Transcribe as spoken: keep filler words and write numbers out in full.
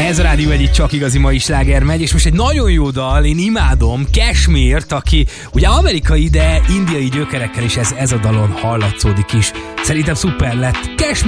Ez a Rádió egyik csak igazi mai sláger megy, és most egy nagyon jó dal, én imádom, Kashmirt, aki ugye amerikai, de indiai gyökerekkel is ez, ez a dalon hallatszódik is. Szerintem szuper lett. Kashmir